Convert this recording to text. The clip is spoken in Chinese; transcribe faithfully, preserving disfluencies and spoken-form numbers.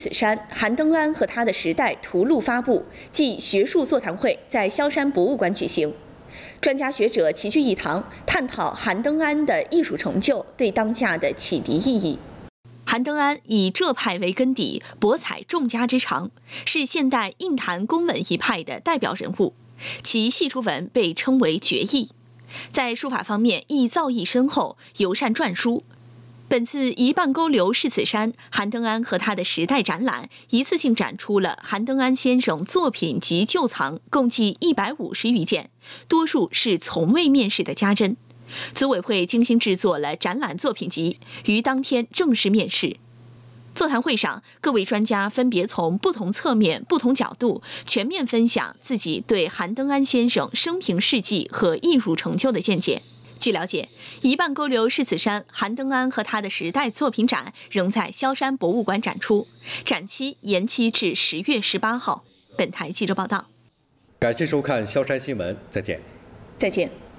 此山韩登安和他的时代图录发布暨学术座谈会在萧山博物馆举行，专家学者齐聚一堂，探讨韩登安的艺术成就对当下的启迪意义。韩登安以浙派为根底，博采众家之长，是现代印坛公文一派的代表人物，其系书文被称为绝艺。在书法方面亦造诣深厚，尤善篆书。本次一半沟流是此山韩登安和他的时代展览，一次性展出了韩登安先生作品及旧藏共计一百五十余件，多数是从未面世的佳珍。组委会精心制作了展览作品集，于当天正式面世。座谈会上，各位专家分别从不同侧面、不同角度，全面分享自己对韩登安先生生平事迹和艺术成就的见解。据了解，一半沟流是此山韩登安和他的时代作品展仍在萧山博物馆展出，展期延期至十月十八号。本台记者报道。 感谢收看萧山新闻，再见。 再见。